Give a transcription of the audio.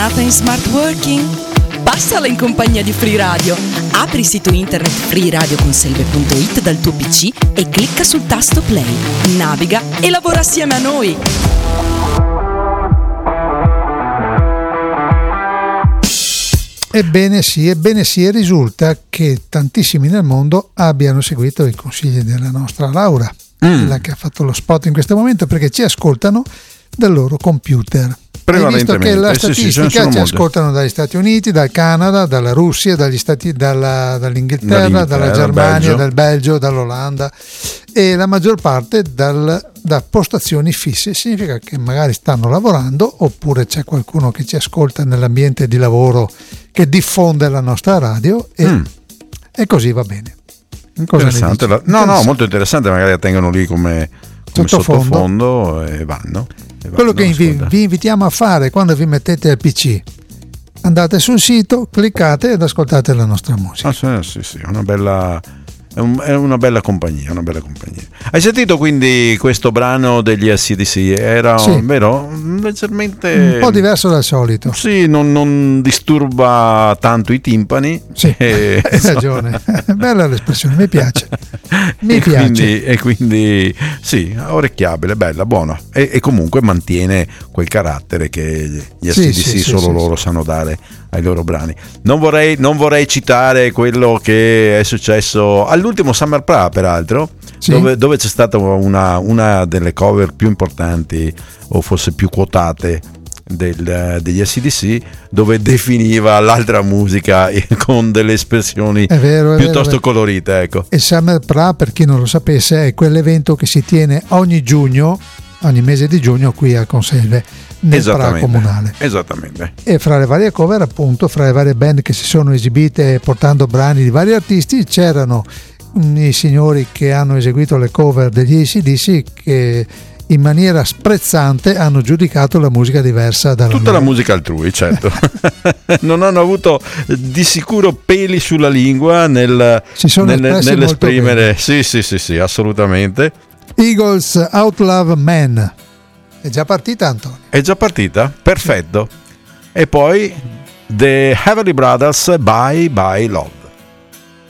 In smart working? Passala in compagnia di Free Radio. Apri il sito internet freeradioconselve.it dal tuo PC e clicca sul tasto play. Naviga e lavora assieme a noi. Ebbene sì, e risulta che tantissimi nel mondo abbiano seguito i consigli della nostra Laura, quella che ha fatto lo spot in questo momento, perché ci ascoltano dal loro computer. Hai visto che la statistica ci ascoltano dagli Stati Uniti, dal Canada, dalla Russia, dall'Inghilterra, dalla Germania, dal Belgio, dall'Olanda, e la maggior parte da postazioni fisse. Significa che magari stanno lavorando, oppure c'è qualcuno che ci ascolta nell'ambiente di lavoro che diffonde la nostra radio, e così va bene. Interessante. Molto interessante, magari la tengono lì come sottofondo e vanno. Quello che vi invitiamo a fare quando vi mettete al PC: andate sul sito, cliccate ed ascoltate la nostra musica. Sì, è una bella compagnia, Hai sentito quindi questo brano degli AC/DC? Era vero? Leggermente un po' diverso dal solito. Sì, non disturba tanto i timpani. Sì, hai ragione. Bella l'espressione, mi piace. Quindi sì, orecchiabile, bella, buona. E comunque mantiene quel carattere che gli AC/DC solo loro sanno dare ai loro brani. Non vorrei citare quello che è successo all'ultimo Summer Pra, peraltro, dove c'è stata una delle cover più importanti, o forse più quotate, degli AC/DC, dove definiva l'altra musica con delle espressioni piuttosto colorite, ecco. E Summer Pra, per chi non lo sapesse, è quell'evento che si tiene ogni mese di giugno qui a Conselve, nel Pra comunale. Esattamente. E fra le varie cover, appunto, fra le varie band che si sono esibite portando brani di vari artisti, c'erano i signori che hanno eseguito le cover degli AC/DC, che in maniera sprezzante hanno giudicato la musica diversa dalla tutta la musica altrui, certo. Non hanno avuto di sicuro peli sulla lingua nell'esprimere. Sì, assolutamente. Eagles Outlaw Man è già partita, Antonio? È già partita? Perfetto. E poi The Heavenly Brothers, Bye Bye Love.